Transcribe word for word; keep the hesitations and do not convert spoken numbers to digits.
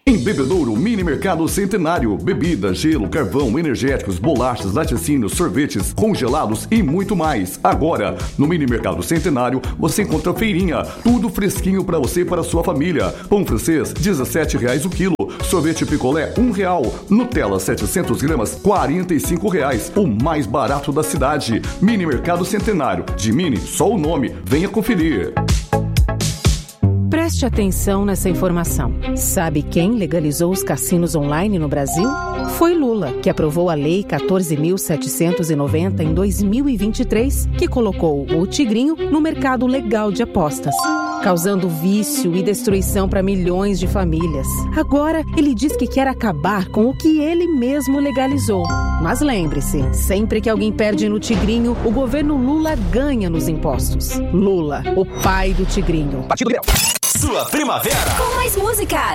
Em Bebedouro, Mini Mercado Centenário. Bebida, gelo, carvão, energéticos, bolachas, laticínios, sorvetes, congelados e muito mais. Agora, no Mini Mercado Centenário, você encontra feirinha. Tudo fresquinho para você e para sua família. Pão francês, dezessete reais o quilo. Sorvete picolé, um real. Nutella, setecentos gramas, quarenta e cinco reais. O mais barato da cidade. Mini Mercado Centenário. De Mini, só o nome. Venha conferir. Preste atenção nessa informação. Sabe quem legalizou os cassinos online no Brasil? Foi Lula, que aprovou a Lei quatorze mil setecentos e noventa em dois mil e vinte e três, que colocou o Tigrinho no mercado legal de apostas, causando vício e destruição para milhões de famílias. Agora, ele diz que quer acabar com o que ele mesmo legalizou. Mas lembre-se, sempre que alguém perde no Tigrinho, o governo Lula ganha nos impostos. Lula, o pai do Tigrinho. Partido Grêmio. Sua primavera. Com mais músicas.